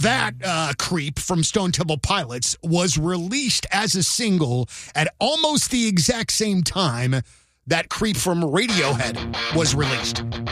that Creep from Stone Temple Pilots was released as a single at almost the exact same time that Creep from Radiohead was released.